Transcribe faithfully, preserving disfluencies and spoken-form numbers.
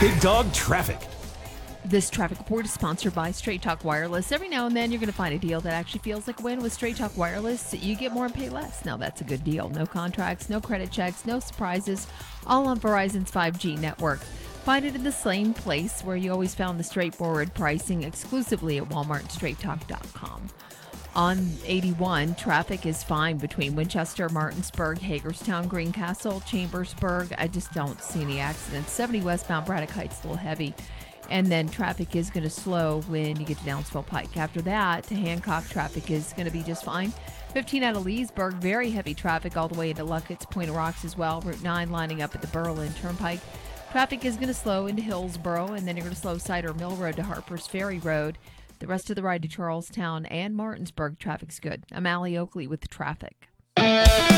Big Dog Traffic. This traffic report is sponsored by Straight Talk Wireless. Every now and then, you're going to find a deal that actually feels like a win with Straight Talk Wireless. You get more and pay less. Now, that's a good deal. No contracts, no credit checks, no surprises, all on Verizon's five G network. Find it in the same place where you always found the straightforward pricing, exclusively at Walmart and straight talk dot com. On eighty-one, traffic is fine between Winchester, Martinsburg, Hagerstown, Greencastle, Chambersburg. I just don't see any accidents. seventy westbound Braddock Heights, a little heavy. And then traffic is going to slow when you get to Downsville Pike. After that, to Hancock, traffic is going to be just fine. fifteen out of Leesburg, very heavy traffic all the way into Luckett's, Point of Rocks as well. Route nine lining up at the Berlin Turnpike. Traffic is going to slow into Hillsboro, and then you're going to slow Cider Mill Road to Harper's Ferry Road. The rest of the ride to Charlestown and Martinsburg, traffic's good. I'm Allie Oakley with the traffic.